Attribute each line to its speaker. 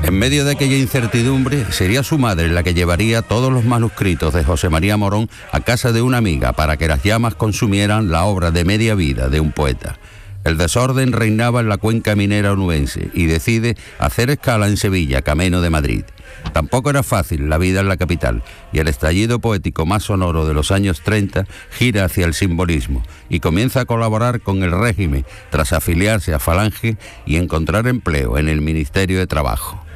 Speaker 1: En medio de aquella incertidumbre, sería su madre la que llevaría todos los manuscritos de José María Morón a casa de una amiga para que las llamas consumieran la obra de media vida de un poeta. El desorden reinaba en la cuenca minera onubense y decide hacer escala en Sevilla, camino de Madrid. Tampoco era fácil la vida en la capital, y el estallido poético más sonoro de los años 30 gira hacia el simbolismo y comienza a colaborar con el régimen tras afiliarse a Falange y encontrar empleo en el Ministerio de Trabajo.